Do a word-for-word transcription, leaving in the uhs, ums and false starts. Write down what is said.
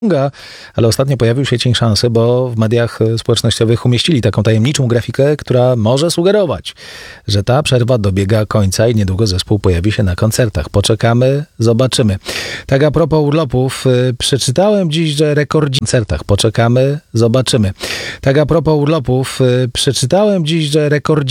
Ale ostatnio pojawił się cień szansy, bo w mediach społecznościowych umieścili taką tajemniczą grafikę, która może sugerować, że ta przerwa dobiega końca i niedługo zespół pojawi się na koncertach. Poczekamy, zobaczymy. Tak a propos urlopów, przeczytałem dziś, że rekordzi... koncertach. Poczekamy, zobaczymy. Tak a propos urlopów, przeczytałem dziś, że rekordzi...